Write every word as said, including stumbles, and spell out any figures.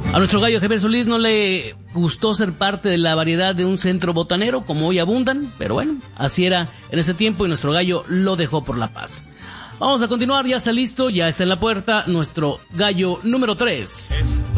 A nuestro gallo Javier Solís no le gustó ser parte de la variedad de un centro botanero como hoy abundan, pero bueno, así era en ese tiempo y nuestro gallo lo dejó por la paz. Vamos a continuar, ya está listo, ya está en la puerta nuestro gallo número tres.